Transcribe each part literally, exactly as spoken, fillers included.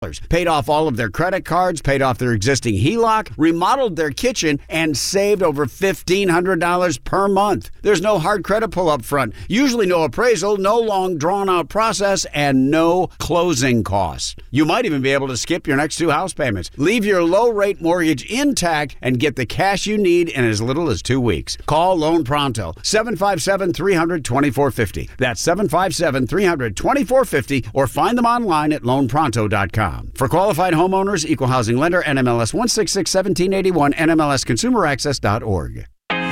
Paid off all of their credit cards, paid off their existing H E L O C, remodeled their kitchen, and saved over fifteen hundred dollars per month. There's no hard credit pull up front, usually no appraisal, no long drawn-out process, and no closing costs. You might even be able to skip your next two house payments. Leave your low-rate mortgage intact and get the cash you need in as little as two weeks. Call Loan Pronto, seven five seven, three hundred, twenty-four fifty. That's seven five seven, three hundred, twenty-four fifty, or find them online at loan pronto dot com. For qualified homeowners, Equal Housing Lender, N M L S one six six, one seven eight one, N M L S consumer access dot org.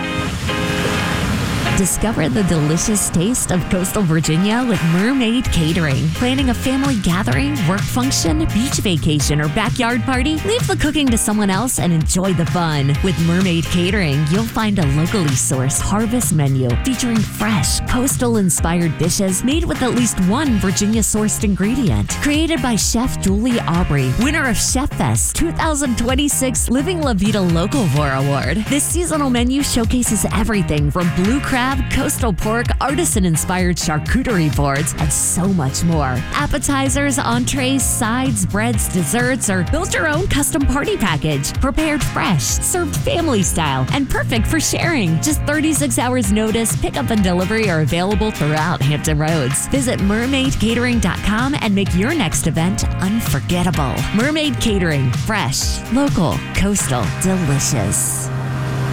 Discover the delicious taste of coastal Virginia with Mermaid Catering. Planning a family gathering, work function, beach vacation, or backyard party? Leave the cooking to someone else and enjoy the fun. With Mermaid Catering, you'll find a locally sourced harvest menu featuring fresh, coastal-inspired dishes made with at least one Virginia-sourced ingredient. Created by Chef Julie Aubrey, winner of Chef Fest two thousand twenty-six Living La Vida Locavore Award. This seasonal menu showcases everything from blue crab, coastal pork, artisan-inspired charcuterie boards, and so much more. Appetizers, entrees, sides, breads, desserts, or build your own custom party package. Prepared fresh, served family style, and perfect for sharing. Just thirty-six hours notice, pickup and delivery are available throughout Hampton Roads. Visit mermaid catering dot com and make your next event unforgettable. Mermaid Catering, fresh, local, coastal, delicious.